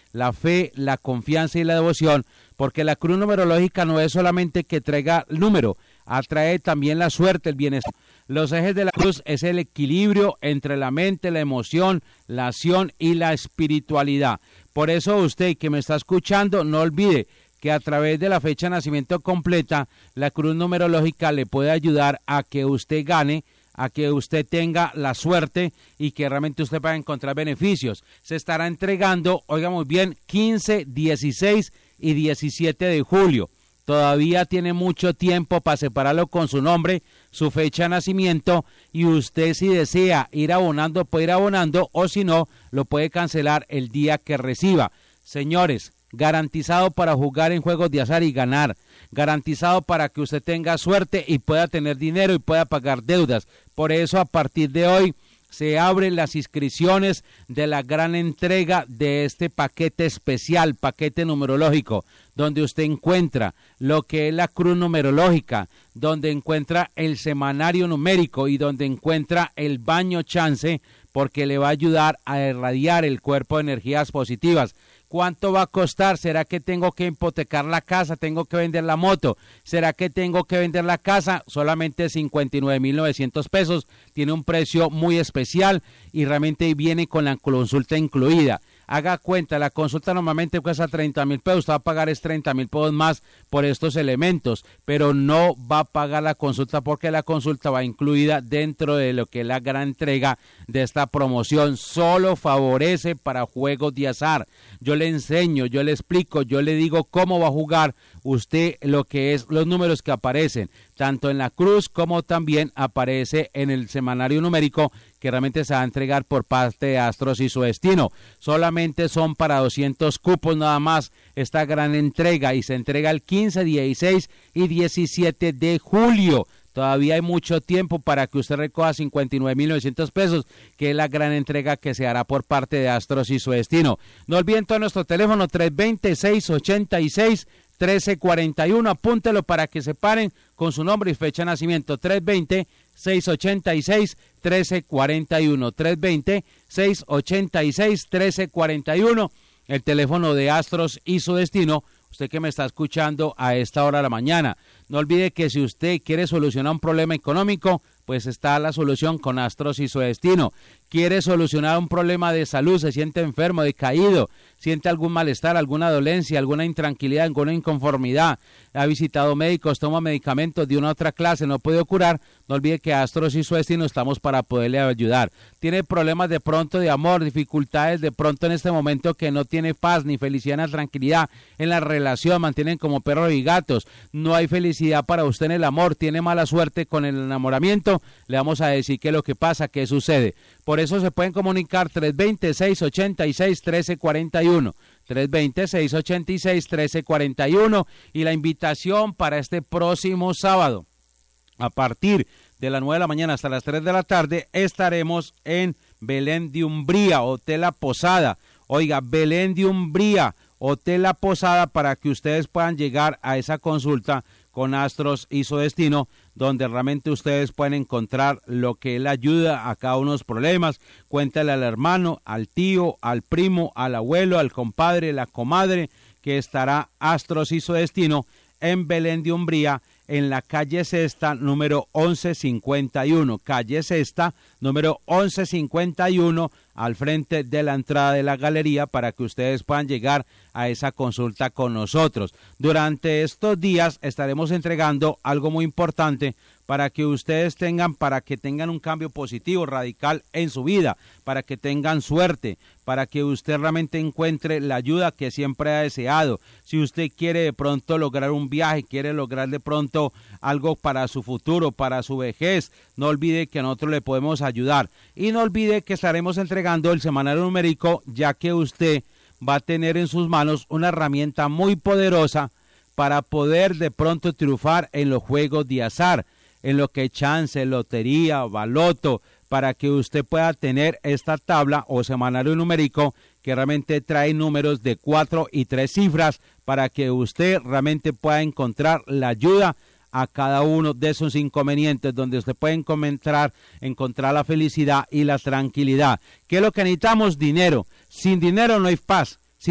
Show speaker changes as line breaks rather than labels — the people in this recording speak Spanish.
la fe, la confianza y la devoción, porque la cruz numerológica no es solamente que traiga el número, atrae también la suerte, el bienestar. Los ejes de la cruz es el equilibrio entre la mente, la emoción, la acción y la espiritualidad. Por eso usted que me está escuchando, no olvide que a través de la fecha de nacimiento completa, la cruz numerológica le puede ayudar a que usted gane, a que usted tenga la suerte y que realmente usted pueda encontrar beneficios. Se estará entregando, oiga muy bien, 15, 16 y 17 de julio. Todavía tiene mucho tiempo para separarlo con su nombre, su fecha de nacimiento, y usted si desea ir abonando, puede ir abonando, o si no, lo puede cancelar el día que reciba. Señores, garantizado para jugar en juegos de azar y ganar, garantizado para que usted tenga suerte y pueda tener dinero y pueda pagar deudas. Por eso a partir de hoy se abren las inscripciones de la gran entrega de este paquete especial, paquete numerológico, donde usted encuentra lo que es la cruz numerológica, donde encuentra el semanario numérico y donde encuentra el baño chance, porque le va a ayudar a irradiar el cuerpo de energías positivas. ¿Cuánto va a costar? ¿Será que tengo que hipotecar la casa? ¿Tengo que vender la moto? ¿Será que tengo que vender la casa? Solamente 59,900 pesos. Tiene un precio muy especial y realmente viene con la consulta incluida. Haga cuenta, la consulta normalmente cuesta 30,000 pesos, usted va a pagar 30,000 pesos más por estos elementos, pero no va a pagar la consulta porque la consulta va incluida dentro de lo que es la gran entrega de esta promoción. Solo favorece para juegos de azar. Yo le enseño, yo le explico, yo le digo cómo va a jugar usted lo que es los números que aparecen, tanto en la cruz como también aparece en el semanario numérico que realmente se va a entregar por parte de Astros y su destino. Solamente son para 200 cupos nada más esta gran entrega y se entrega el 15, 16 y 17 de julio. Todavía hay mucho tiempo para que usted recoja 59,900 pesos, que es la gran entrega que se hará por parte de Astros y su destino. No olviden todo nuestro teléfono 320-686-1341, apúntelo para que se paren con su nombre y fecha de nacimiento, 320-686-1341, 320-686-1341, el teléfono de Astros y su destino. Usted que me está escuchando a esta hora de la mañana, no olvide que si usted quiere solucionar un problema económico, pues está la solución con Astros y su destino. Quiere solucionar un problema de salud, se siente enfermo, decaído, siente algún malestar, alguna dolencia, alguna intranquilidad, alguna inconformidad, ha visitado médicos, toma medicamentos de una otra clase, no puede curar, no olvide que Astros y su destino estamos para poderle ayudar. Tiene problemas de pronto de amor, dificultades de pronto en este momento que no tiene paz ni felicidad ni tranquilidad en la relación, mantienen como perros y gatos, no hay felicidad para usted en el amor, tiene mala suerte con el enamoramiento, le vamos a decir qué es lo que pasa, qué sucede. Por eso se pueden comunicar 320-686-1341, 320-686-1341 y la invitación para este próximo sábado, a partir de las 9 de la mañana hasta las 3 de la tarde, estaremos en Belén de Umbría, Hotel La Posada. Oiga, Belén de Umbría, Hotel La Posada, para que ustedes puedan llegar a esa consulta con Astros y su destino, donde realmente ustedes pueden encontrar lo que le ayuda a cada uno de los problemas. Cuéntale al hermano, al tío, al primo, al abuelo, al compadre, la comadre, que estará Astros y su destino en Belén de Umbría, en la calle Sexta, número 1151, calle Sexta, número 1151, al frente de la entrada de la galería, para que ustedes puedan llegar a esa consulta con nosotros. Durante estos días estaremos entregando algo muy importante para que ustedes tengan un cambio positivo, radical en su vida, para que tengan suerte, para que usted realmente encuentre la ayuda que siempre ha deseado. Si usted quiere de pronto lograr un viaje, quiere lograr de pronto algo para su futuro, para su vejez, no olvide que nosotros le podemos ayudar. Y no olvide que estaremos entregando el semanario numérico, ya que usted va a tener en sus manos una herramienta muy poderosa para poder de pronto triunfar en los juegos de azar, en lo que es chance, lotería, baloto, para que usted pueda tener esta tabla o semanario numérico que realmente trae números de 4 y 3 cifras, para que usted realmente pueda encontrar la ayuda a cada uno de esos inconvenientes, donde usted puede encontrar la felicidad y la tranquilidad. ¿Qué es lo que necesitamos? Dinero. Sin dinero no hay paz.